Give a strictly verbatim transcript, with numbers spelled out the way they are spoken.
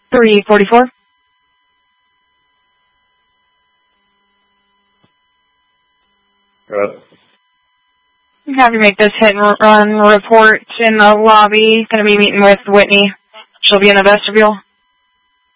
three forty-four. Good. Have you make this hit and run report in the lobby. Going to be meeting with Whitney. She'll be in the vestibule.